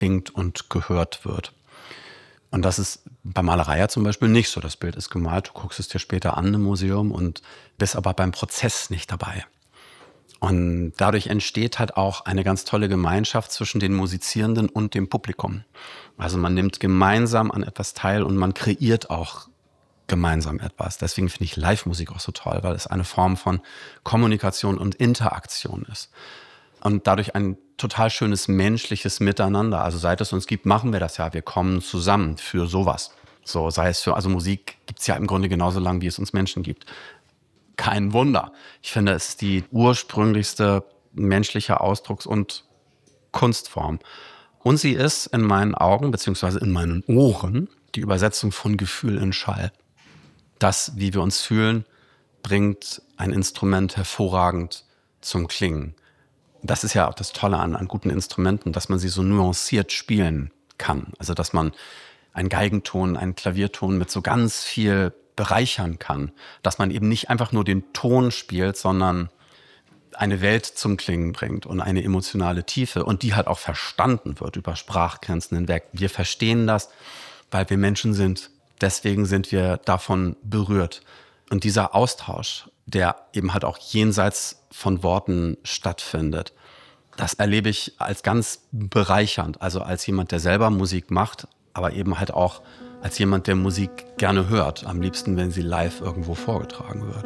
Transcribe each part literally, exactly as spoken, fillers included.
mitschwingt und gehört wird. Und das ist bei Malerei ja zum Beispiel nicht so. Das Bild ist gemalt, du guckst es dir später an im Museum und bist aber beim Prozess nicht dabei. Und dadurch entsteht halt auch eine ganz tolle Gemeinschaft zwischen den Musizierenden und dem Publikum. Also man nimmt gemeinsam an etwas teil und man kreiert auch gemeinsam etwas. Deswegen finde ich Live-Musik auch so toll, weil es eine Form von Kommunikation und Interaktion ist. Und dadurch ein total schönes menschliches Miteinander. Also seit es uns gibt, machen wir das ja. Wir kommen zusammen für sowas. So, sei es für, also Musik gibt's ja im Grunde genauso lange, wie es uns Menschen gibt. Kein Wunder. Ich finde, es ist die ursprünglichste menschliche Ausdrucks- und Kunstform. Und sie ist in meinen Augen, beziehungsweise in meinen Ohren, die Übersetzung von Gefühl in Schall. Das, wie wir uns fühlen, bringt ein Instrument hervorragend zum Klingen. Das ist ja auch das Tolle an, an guten Instrumenten, dass man sie so nuanciert spielen kann. Also dass man einen Geigenton, einen Klavierton mit so ganz viel bereichern kann. Dass man eben nicht einfach nur den Ton spielt, sondern eine Welt zum Klingen bringt und eine emotionale Tiefe und die halt auch verstanden wird über Sprachgrenzen hinweg. Wir verstehen das, weil wir Menschen sind. Deswegen sind wir davon berührt. Und dieser Austausch, der eben halt auch jenseits von Worten stattfindet, das erlebe ich als ganz bereichernd. Also als jemand, der selber Musik macht, aber eben halt auch als jemand, der Musik gerne hört. Am liebsten, wenn sie live irgendwo vorgetragen wird.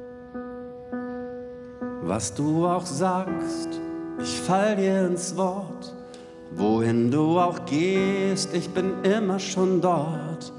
Was du auch sagst, ich fall dir ins Wort. Wohin du auch gehst, ich bin immer schon dort.